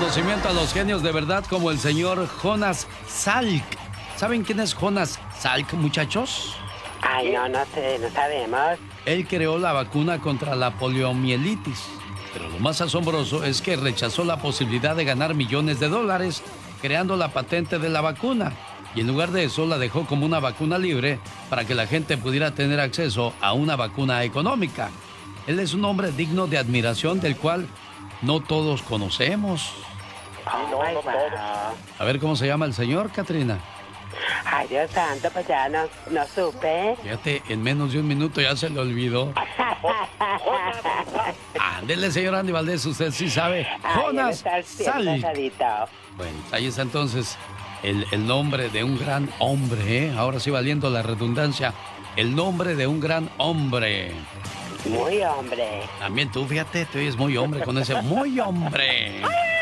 reconocimiento a los genios de verdad como el señor Jonas Salk. ¿Saben quién es Jonas Salk, muchachos? Ay, no sé, no sabemos. Él creó la vacuna contra la poliomielitis. Pero lo más asombroso es que rechazó la posibilidad de ganar millones de dólares creando la patente de la vacuna. Y en lugar de eso la dejó como una vacuna libre para que la gente pudiera tener acceso a una vacuna económica. Él es un hombre digno de admiración del cual no todos conocemos. A ver cómo se llama el señor, Katrina. Ay, Dios santo, pues ya no supe. Fíjate, en menos de un minuto ya se le olvidó. Ándele, señor Andy Valdés, usted sí sabe. Jonas Salk. Bueno, ahí está entonces el nombre de un gran hombre, ¿eh? Ahora sí valiendo la redundancia, el nombre de un gran hombre. Muy hombre. También tú, fíjate, tú eres muy hombre con ese muy hombre.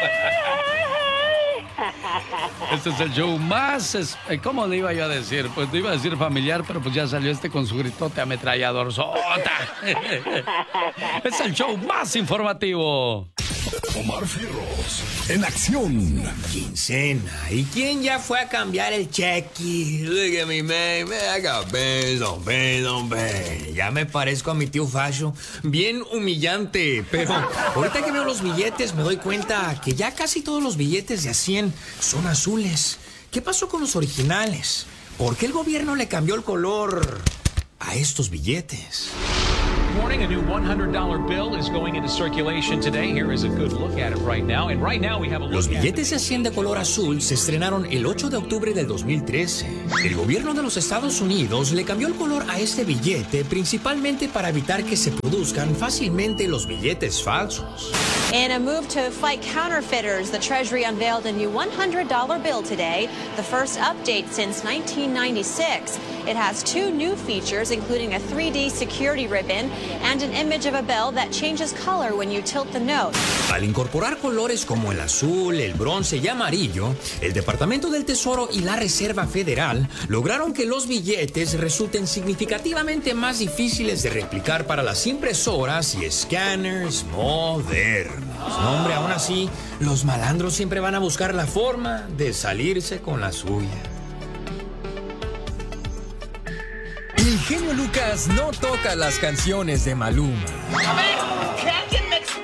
Este es el show más, ¿cómo le iba yo a decir? Pues te iba a decir familiar, pero pues ya salió con su gritote ametrallador sota. Es el show más informativo. Omar Fierros, en acción. Quincena. ¿Y quién ya fue a cambiar el cheque? Look at me, man. I got bills. Ya me parezco a mi tío Fasho. Bien humillante. Pero ahorita que veo los billetes me doy cuenta que ya casi todos los billetes de a 100 son azules. ¿Qué pasó con los originales? ¿Por qué el gobierno le cambió el color a estos billetes? Morning, a new $100 bill is going into circulation today. Here is a good look at it right now. And right now we have a look. Los billetes de 100 de color azul se estrenaron el 8 de octubre del 2013. El gobierno de los Estados Unidos le cambió el color a este billete principalmente para evitar que se produzcan fácilmente los billetes falsos. In a move to fight counterfeiters, the Treasury unveiled a new $100 bill today, the first update since 1996. It has two new features, including a 3D security ribbon and an image of a bell that changes color when you tilt the note. Al incorporar colores como el azul, el bronce y amarillo, el Departamento del Tesoro y la Reserva Federal lograron que los billetes resulten significativamente más difíciles de replicar para las impresoras y escáneres modernos. No, hombre, aún así, los malandros siempre van a buscar la forma de salirse con la suya. El genio Lucas no toca las canciones de Maluma. A ver,